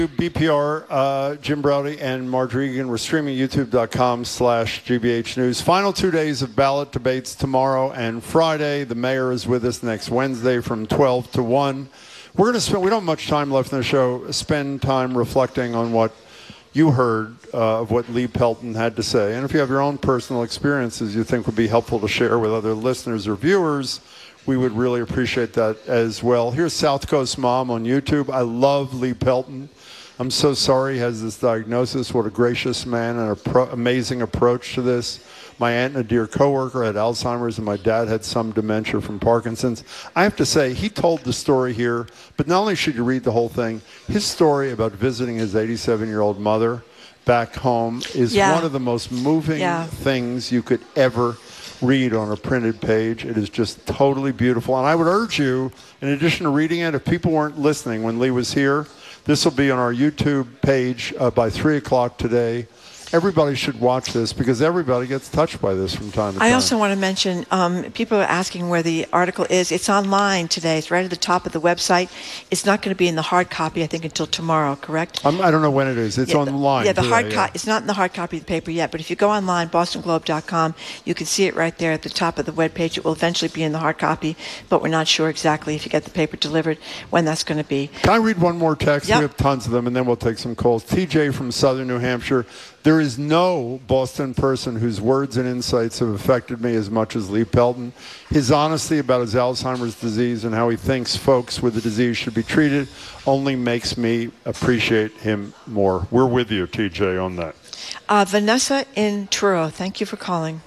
BPR, Jim Browdy and Margery Egan. We're streaming youtube.com/GBH News. Final 2 days of ballot debates tomorrow and Friday. The mayor is with us next Wednesday from 12 to 1. We're going to spend, we don't have much time left in the show, spend time reflecting on what you heard of what Lee Pelton had to say. And if you have your own personal experiences you think would be helpful to share with other listeners or viewers, we would really appreciate that as well. Here's South Coast Mom on YouTube. I love Lee Pelton. I'm so sorry he has this diagnosis. What a gracious man and an amazing approach to this. My aunt and a dear coworker had Alzheimer's, and my dad had some dementia from Parkinson's. I have to say, he told the story here, but not only should you read the whole thing, his story about visiting his 87-year-old mother back home is one of the most moving things you could ever read on a printed page. It is just totally beautiful. And I would urge you, in addition to reading it, if people weren't listening when Lee was here, this will be on our YouTube page by 3 o'clock today. Everybody should watch this because everybody gets touched by this from time to time. I also want to mention, people are asking where the article is. It's online today. It's right at the top of the website. It's not going to be in the hard copy, I think, until tomorrow, correct? I don't know when it is. It's online. The hard copy. It's not in the hard copy of the paper yet, but if you go online, bostonglobe.com, you can see it right there at the top of the webpage. It will eventually be in the hard copy, but we're not sure exactly if you get the paper delivered when that's going to be. Can I read one more text? We have tons of them, and then we'll take some calls. TJ from Southern New Hampshire. There is no Boston person whose words and insights have affected me as much as Lee Pelton. His honesty about his Alzheimer's disease and how he thinks folks with the disease should be treated only makes me appreciate him more. We're with you, TJ, on that. Vanessa in Truro, thank you for calling.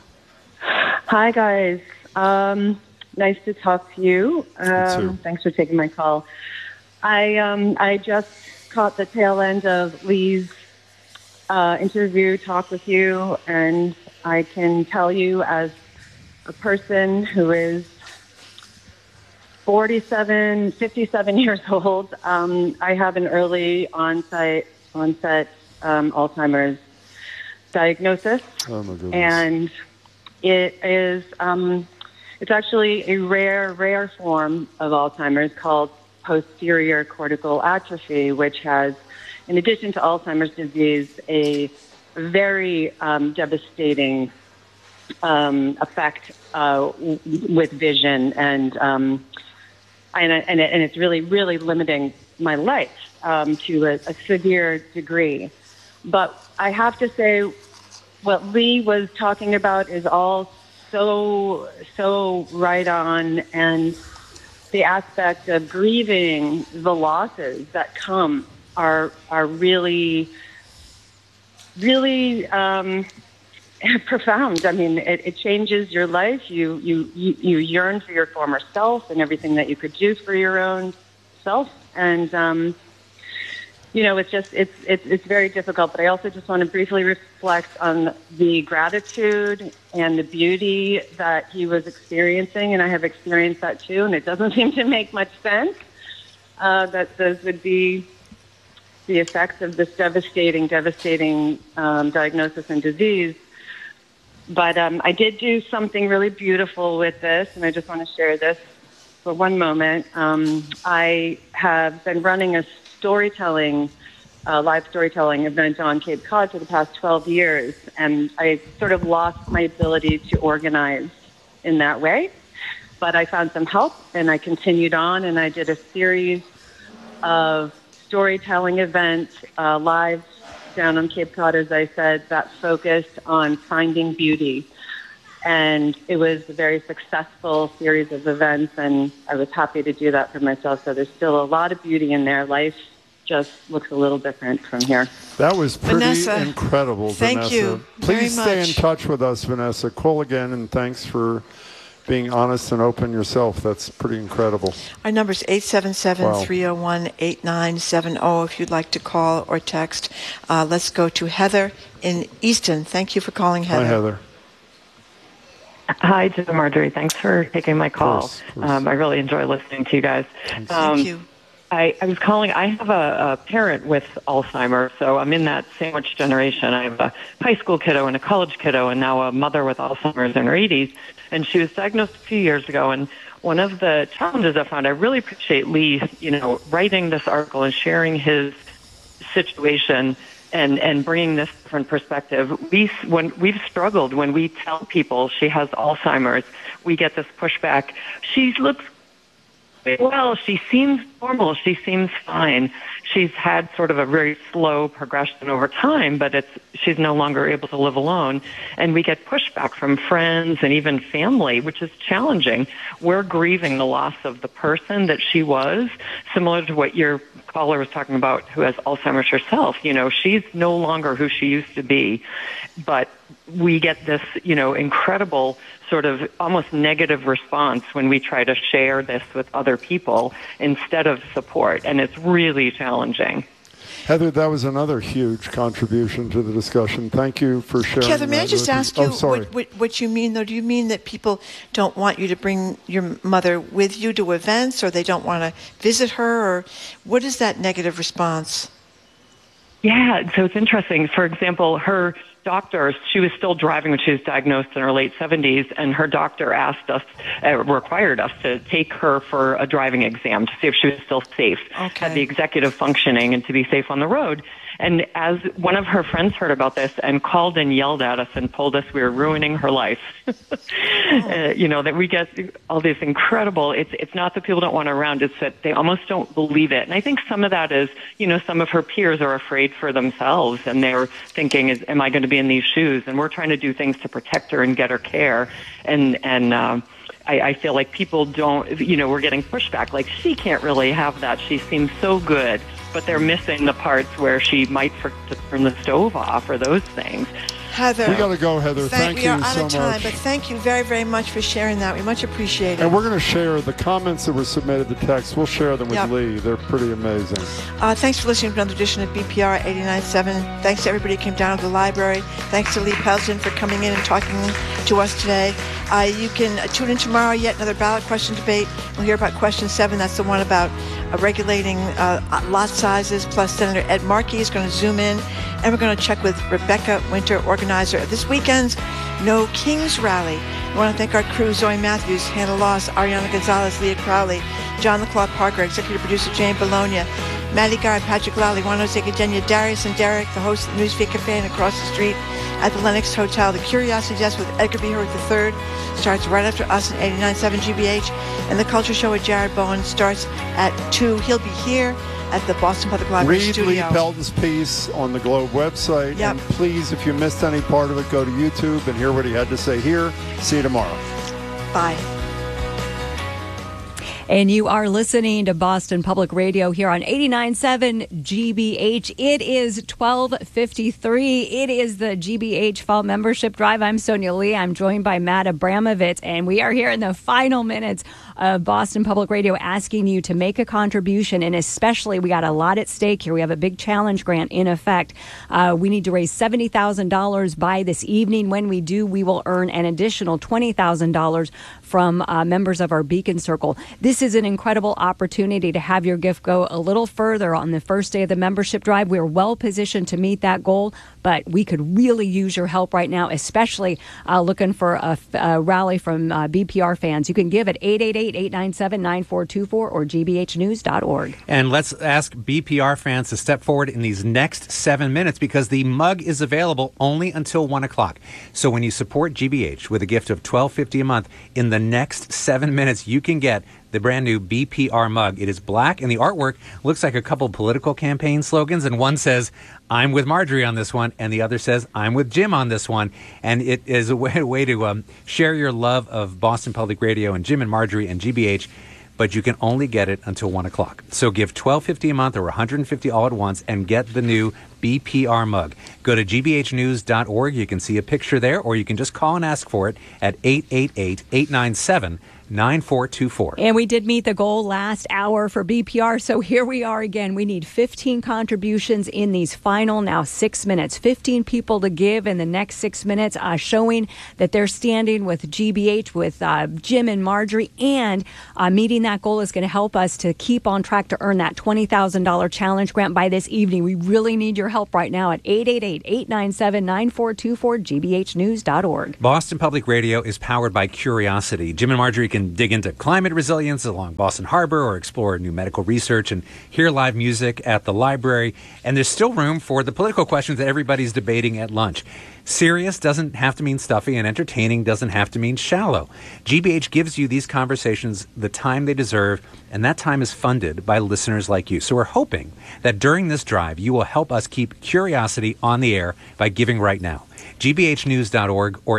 Hi, guys. Nice to talk to you. Thanks for taking my call. I just caught the tail end of Lee's interview, talk with you, and I can tell you as a person who is 57 years old, I have an early onset Alzheimer's diagnosis. Oh my goodness. And it is, it's actually a rare form of Alzheimer's called posterior cortical atrophy, which has, in addition to Alzheimer's disease, a very devastating effect with vision, and it's really limiting my life to a severe degree. But I have to say, what Lee was talking about is all so right on, and the aspect of grieving the losses that come are really profound. I mean, it changes your life. You yearn for your former self and everything that you could do for your own self. And it's very difficult. But I also just want to briefly reflect on the gratitude and the beauty that he was experiencing, and I have experienced that too. And it doesn't seem to make much sense that those would be the effects of this devastating diagnosis and disease. But I did do something really beautiful with this, and I just want to share this for one moment. I have been running a live storytelling event on Cape Cod for the past 12 years, and I sort of lost my ability to organize in that way. But I found some help, and I continued on, and I did a series of storytelling event live down on Cape Cod, as I said, that focused on finding beauty. And it was a very successful series of events, and I was happy to do that for myself. So there's still a lot of beauty in there. Life just looks a little different from here. That was pretty Vanessa, incredible, thank Vanessa. you Please very stay in touch with us, Vanessa. Call again, and thanks for being honest and open yourself. That's pretty incredible. Our number is 877-301-8970 if you'd like to call or text. Let's go to Heather in Easton. Thank you for calling, Heather. Hi, Heather. Hi, Jim and Margery. Thanks for taking my call. Of course. I really enjoy listening to you guys. Thank you. I was calling. I have a parent with Alzheimer's, so I'm in that sandwich generation. I have a high school kiddo and a college kiddo, and now a mother with Alzheimer's in her 80s. And she was diagnosed a few years ago. And one of the challenges I found, I really appreciate Lee, writing this article and sharing his situation and bringing this different perspective. We've struggled when we tell people she has Alzheimer's, we get this pushback. She looks well, she seems normal. She seems fine. She's had sort of a very slow progression over time, but she's no longer able to live alone. And we get pushback from friends and even family, which is challenging. We're grieving the loss of the person that she was, similar to what your caller was talking about, who has Alzheimer's herself. She's no longer who she used to be, but we get this, incredible sort of almost negative response when we try to share this with other people instead of support, and it's really challenging. Heather, that was another huge contribution to the discussion. Thank you for sharing. Heather, may I just ask you what you mean, though? Do you mean that people don't want you to bring your mother with you to events, or they don't want to visit her, or what is that negative response? Yeah, so it's interesting. For example, her doctor, she was still driving when she was diagnosed in her late 70s, and her doctor required us to take her for a driving exam to see if she was still safe, had the executive functioning, and to be safe on the road. And as one of her friends heard about this and called and yelled at us and told us we were ruining her life, that we get all this incredible, it's not that people don't want her around, it's that they almost don't believe it. And I think some of that is, some of her peers are afraid for themselves, and they're thinking, am I going to be in these shoes? And we're trying to do things to protect her and get her care. I feel like people don't, we're getting pushback. Like, she can't really have that. She seems so good. But they're missing the parts where she might forget to turn the stove off or those things. Heather, we got to go, Heather. Thank you so much. We are out of time, but thank you very, very much for sharing that. We much appreciate it. And we're going to share the comments that were submitted, the text. We'll share them with Lee. They're pretty amazing. Thanks for listening to another edition of BPR 89.7. Thanks to everybody who came down to the library. Thanks to Lee Pelton for coming in and talking to us today. You can tune in tomorrow, yet another ballot question debate. We'll hear about question 7. That's the one about regulating lot sizes. Plus, Senator Ed Markey is going to zoom in. And we're going to check with Rebecca Winter, organizer of this weekend's No Kings Rally. We want to thank our crew, Zoe Matthews, Hannah Loss, Ariana Gonzalez, Leah Crowley, John LaClaw Parker, executive producer Jane Bologna, Maddie Guard, Patrick Lally, Juan Jose Gardenia, Darius and Derek, the host of the Newsfeed Cafe and across the street at the Lennox Hotel. The Curiosity Desk with Edgar B. Hurd III starts right after us in 89.7 GBH. And the Culture Show with Jared Bowen starts at 2. He'll be here at the Boston Public Library studio. Read Lee Pelton's piece on the Globe website. And please, if you missed any part of it, go to YouTube and hear what he had to say here. See you tomorrow. Bye. And you are listening to Boston Public Radio here on 89.7 GBH. It is 12:53. It is the GBH Fall Membership Drive. I'm Sonia Lee. I'm joined by Matt Abramovitz, and we are here in the final minutes of Boston Public Radio asking you to make a contribution, and especially we got a lot at stake here. We have a big challenge grant in effect. We need to raise $70,000 by this evening. When we do, we will earn an additional $20,000 from members of our Beacon Circle. This is an incredible opportunity to have your gift go a little further on the first day of the membership drive. We're well positioned to meet that goal, but we could really use your help right now, especially looking for a rally from BPR fans. You can give at 888-897-9424 or gbhnews.org. And let's ask BPR fans to step forward in these next 7 minutes because the mug is available only until 1 o'clock. So when you support GBH with a gift of $12.50 a month, in the next 7 minutes, you can get the brand new BPR mug. It is black, and the artwork looks like a couple political campaign slogans, and one says, "I'm with Marjorie on this one," and the other says, "I'm with Jim on this one." And it is a way to share your love of Boston Public Radio and Jim and Marjorie and GBH, but you can only get it until 1 o'clock. So give $12.50 a month or $150 all at once and get the new BPR mug. Go to gbhnews.org. You can see a picture there, or you can just call and ask for it at 888-897-9424. And we did meet the goal last hour for BPR, so here we are again. We need 15 contributions in these final now 6 minutes. 15 people to give in the next 6 minutes, showing that they're standing with GBH, with Jim and Marjorie, and meeting that goal is going to help us to keep on track to earn that $20,000 challenge grant by this evening. We really need your help right now at 888-897-9424, gbhnews.org. Boston Public Radio is powered by Curiosity. Jim and Marjorie can can dig into climate resilience along Boston Harbor or explore new medical research and hear live music at the library. And there's still room for the political questions that everybody's debating at lunch. Serious doesn't have to mean stuffy, and entertaining doesn't have to mean shallow. GBH gives you these conversations the time they deserve, and that time is funded by listeners like you. So we're hoping that during this drive, you will help us keep curiosity on the air by giving right now. gbhnews.org or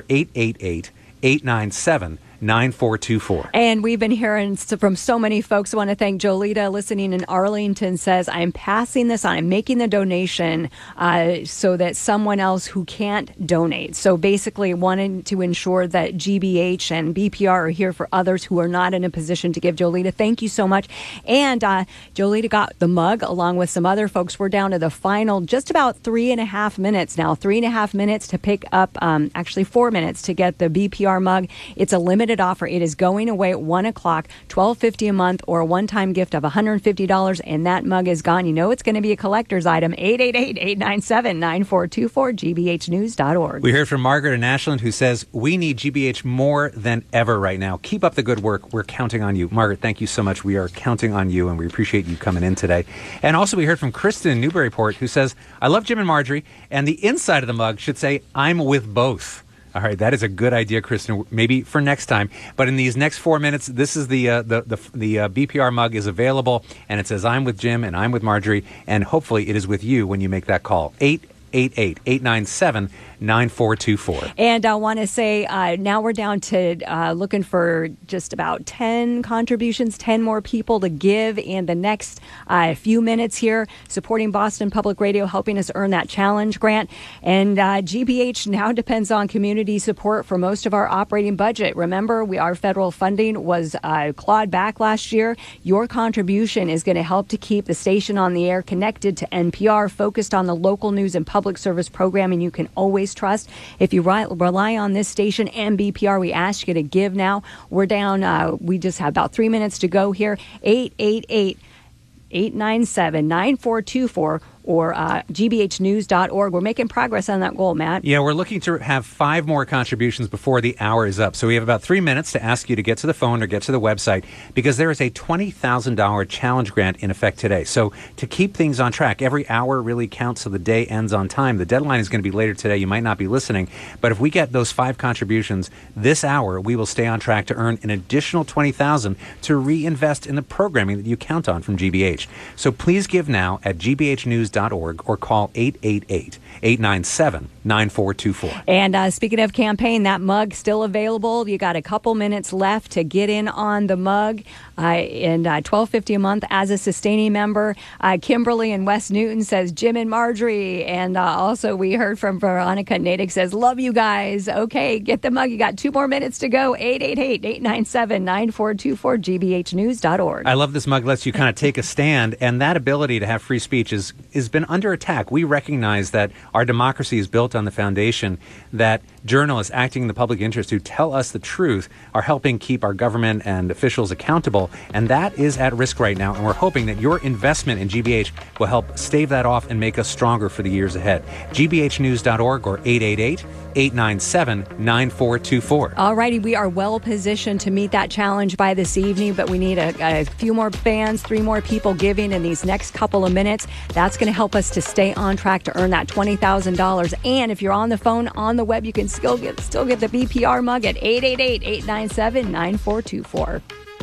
888-897-9424. And we've been hearing from so many folks. I want to thank Jolita, listening in Arlington, says, I'm passing this on. I'm making the donation so that someone else who can't donate. So basically wanting to ensure that GBH and BPR are here for others who are not in a position to give. Jolita, thank you so much. And Jolita got the mug along with some other folks. We're down to the final, just about 3.5 minutes now. 3.5 minutes to pick up, actually 4 minutes to get the BPR mug. It's a limited offer. It is going away at 1 o'clock, $12.50 a month, or a one-time gift of $150, and that mug is gone. You know it's going to be a collector's item. 888-897-9424, gbhnews.org. We heard from Margaret in Ashland, who says, we need GBH more than ever right now. Keep up the good work. We're counting on you. Margaret, thank you so much. We are counting on you, and we appreciate you coming in today. And also we heard from Kristen in Newburyport, who says, I love Jim and Marjorie, and the inside of the mug should say, I'm with both. All right, that is a good idea, Kristen. Maybe for next time. But in these next 4 minutes, this is the BPR mug is available, and it says, I'm with Jim and I'm with Marjorie, and hopefully it is with you when you make that call. 888-897-9424. And I want to say now we're down to looking for just about 10 contributions, 10 more people to give in the next few minutes here, supporting Boston Public Radio, helping us earn that challenge grant. And GBH now depends on community support for most of our operating budget. Remember, our federal funding was clawed back last year. Your contribution is going to help to keep the station on the air, connected to NPR, focused on the local news and public service programming you can always trust. If you rely on this station and BPR, we ask you to give now. We're down, we just have about 3 minutes to go here. 888-897-9424 or gbhnews.org. We're making progress on that goal, Matt. Yeah, we're looking to have 5 more contributions before the hour is up. So we have about 3 minutes to ask you to get to the phone or get to the website, because there is a $20,000 challenge grant in effect today. So to keep things on track, every hour really counts so the day ends on time. The deadline is going to be later today. You might not be listening, but if we get those 5 contributions this hour, we will stay on track to earn an additional $20,000 to reinvest in the programming that you count on from GBH. So please give now at gbhnews.org or call 888-897-9424. And speaking of campaign, that mug still available. You got a couple minutes left to get in on the mug, and $12.50 a month as a sustaining member. Kimberly in West Newton says, Jim and Marjorie. And also we heard from Veronica Natick, says, love you guys. Okay, get the mug. You got 2 more minutes to go. 888-897-9424, gbhnews.org. I love this mug. Lets you kind of take a stand, and that ability to have free speech has been under attack. We recognize that our democracy is built on the foundation that journalists acting in the public interest who tell us the truth are helping keep our government and officials accountable, and that is at risk right now, and we're hoping that your investment in GBH will help stave that off and make us stronger for the years ahead. gbhnews.org or 888-897-9424. All righty, we are well positioned to meet that challenge by this evening, but we need a few more fans, 3 more people giving in these next couple of minutes. That's going to help us to stay on track to earn that $20,000. And if you're on the phone, on the web, you can still get the BPR mug at 888-897-9424.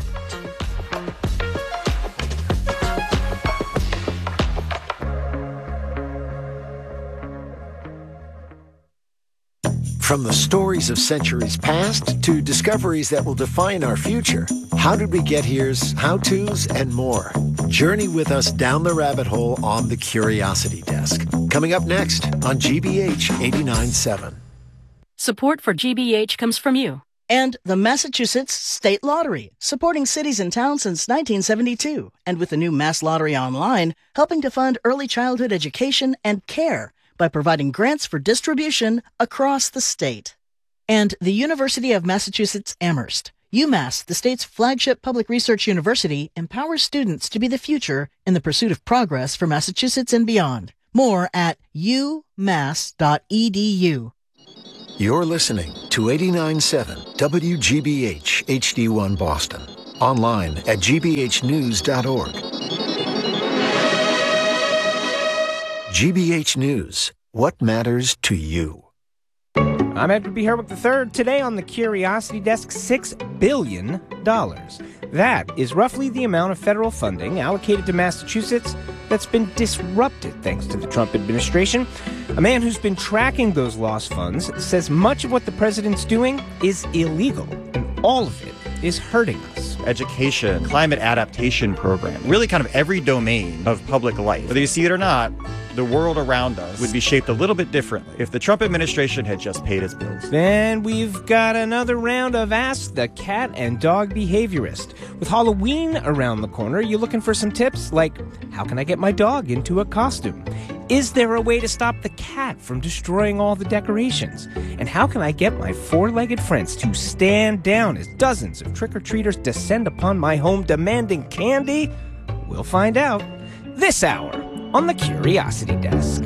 From the stories of centuries past to discoveries that will define our future, How Did We Get Here's, how-tos, and more. Journey with us down the rabbit hole on the Curiosity Desk. Coming up next on GBH 89.7. Support for GBH comes from you. And the Massachusetts State Lottery, supporting cities and towns since 1972. And with the new Mass Lottery Online, helping to fund early childhood education and care by providing grants for distribution across the state. And the University of Massachusetts Amherst. UMass, the state's flagship public research university, empowers students to be the future in the pursuit of progress for Massachusetts and beyond. More at umass.edu. You're listening to 89.7 WGBH HD1 Boston. Online at gbhnews.org. GBH News. What matters to you? I'm Edward B. Herwick III. Today on the Curiosity Desk, $6 billion. That is roughly the amount of federal funding allocated to Massachusetts that's been disrupted thanks to the Trump administration. A man who's been tracking those lost funds says much of what the president's doing is illegal, and all of it is hurting us. Education, climate adaptation program, really kind of every domain of public life. Whether you see it or not, the world around us would be shaped a little bit differently if the Trump administration had just paid its bills. Then we've got another round of Ask the Cat and Dog Behaviorist. With Halloween around the corner, you looking for some tips like, how can I get my dog into a costume? Is there a way to stop the cat from destroying all the decorations? And how can I get my four-legged friends to stand down as dozens of trick-or-treaters descend upon my home demanding candy? We'll find out this hour on the Curiosity Desk.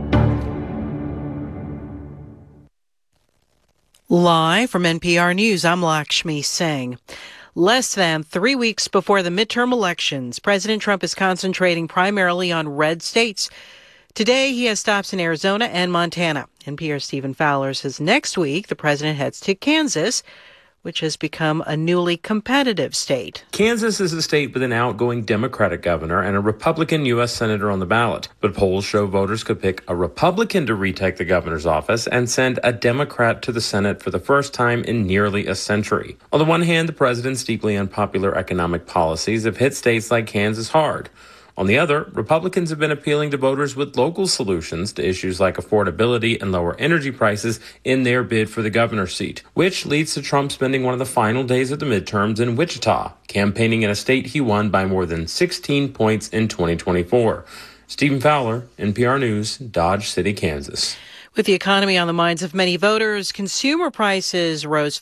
Live from NPR News, I'm Lakshmi Singh. Less than 3 weeks before the midterm elections, President Trump is concentrating primarily on red states. Today, he has stops in Arizona and Montana. NPR's Stephen Fowler says next week, the president heads to Kansas, which has become a newly competitive state. Kansas is a state with an outgoing Democratic governor and a Republican U.S. senator on the ballot. But polls show voters could pick a Republican to retake the governor's office and send a Democrat to the Senate for the first time in nearly a century. On the one hand, the president's deeply unpopular economic policies have hit states like Kansas hard. On the other, Republicans have been appealing to voters with local solutions to issues like affordability and lower energy prices in their bid for the governor's seat, which leads to Trump spending one of the final days of the midterms in Wichita, campaigning in a state he won by more than 16 points in 2024. Stephen Fowler, NPR News, Dodge City, Kansas. With the economy on the minds of many voters, consumer prices rose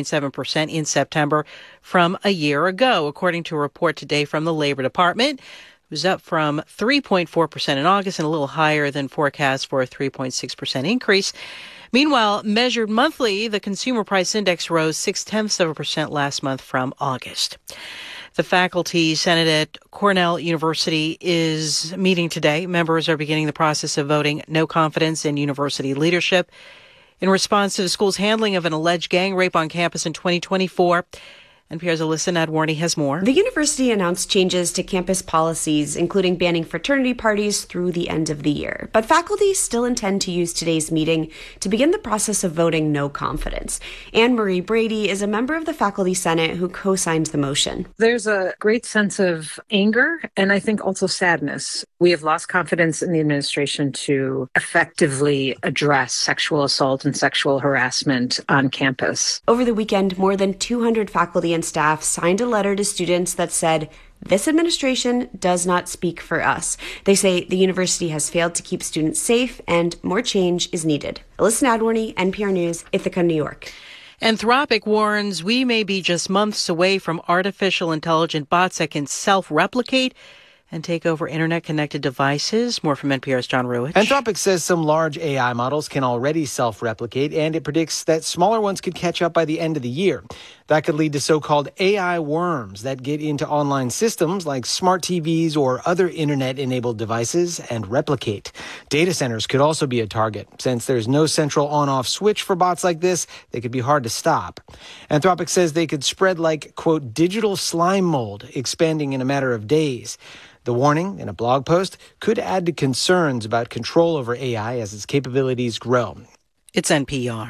3.7% in September from a year ago, according to a report today from the Labor Department. It was up from 3.4% in August and a little higher than forecast for a 3.6% increase. Meanwhile, measured monthly, the Consumer Price Index rose 0.6% last month from August. The Faculty Senate at Cornell University is meeting today. Members are beginning the process of voting no confidence in university leadership in response to the school's handling of an alleged gang rape on campus in 2024. NPR's Alyssa Nadworny has more. The university announced changes to campus policies, including banning fraternity parties through the end of the year. But faculty still intend to use today's meeting to begin the process of voting no confidence. Anne Marie Brady is a member of the Faculty Senate who co-signed the motion. There's a great sense of anger and I think also sadness. We have lost confidence in the administration to effectively address sexual assault and sexual harassment on campus. Over the weekend, more than 200 faculty and staff signed a letter to students that said, "This administration does not speak for us." They say the university has failed to keep students safe and more change is needed. Alyssa Nadworny, NPR News, Ithaca, New York. Anthropic warns we may be just months away from artificial intelligent bots that can self-replicate and take over internet-connected devices. More from NPR's John Ruich. Anthropic says some large AI models can already self-replicate, and it predicts that smaller ones could catch up by the end of the year. That could lead to so-called AI worms that get into online systems like smart TVs or other internet-enabled devices and replicate. Data centers could also be a target. Since there's no central on-off switch for bots like this, they could be hard to stop. Anthropic says they could spread like, quote, digital slime mold, expanding in a matter of days. The warning in a blog post could add to concerns about control over AI as its capabilities grow. It's NPR.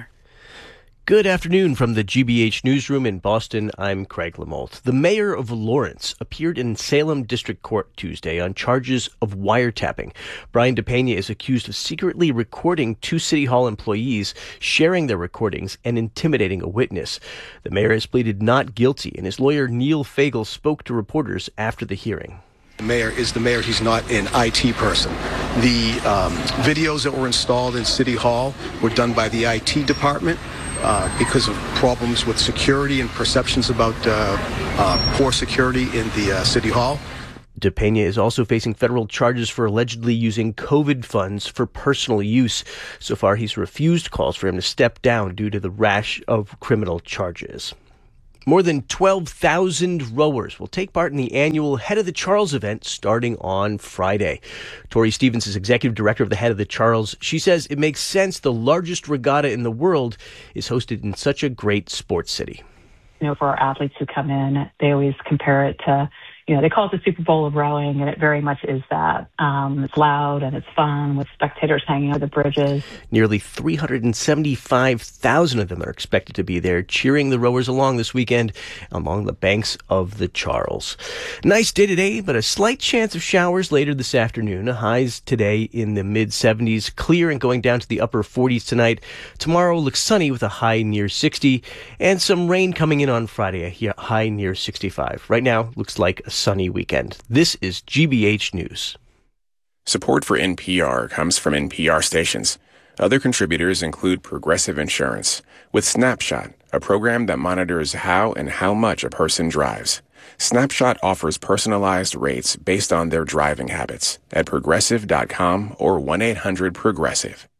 Good afternoon from the GBH newsroom in Boston. I'm Craig Lamolt. The mayor of Lawrence appeared in Salem District Court Tuesday on charges of wiretapping. Brian DePena is accused of secretly recording two City Hall employees, sharing their recordings, and intimidating a witness. The mayor has pleaded not guilty, and his lawyer Neil Fagel spoke to reporters after the hearing. The mayor is the mayor. He's not an IT person. The videos that were installed in City Hall were done by the IT department because of problems with security and perceptions about poor security in the City Hall. DePena is also facing federal charges for allegedly using COVID funds for personal use. So far, he's refused calls for him to step down due to the rash of criminal charges. More than 12,000 rowers will take part in the annual Head of the Charles event starting on Friday. Tori Stevens is executive director of the Head of the Charles. She says it makes sense the largest regatta in the world is hosted in such a great sports city. For our athletes who come in, they always compare it to, they call it the Super Bowl of rowing, and it very much is that. It's loud and it's fun with spectators hanging over the bridges. Nearly 375,000 of them are expected to be there cheering the rowers along this weekend along the banks of the Charles. Nice day today, but a slight chance of showers later this afternoon. Highs today in the mid-70s, clear and going down to the upper 40s tonight. Tomorrow looks sunny with a high near 60, and some rain coming in on Friday, a high near 65. Right now, looks like a sunny weekend. This is GBH News. Support for NPR comes from NPR stations. Other contributors include Progressive Insurance, with Snapshot, a program that monitors how and how much a person drives. Snapshot offers personalized rates based on their driving habits at progressive.com or 1-800-PROGRESSIVE.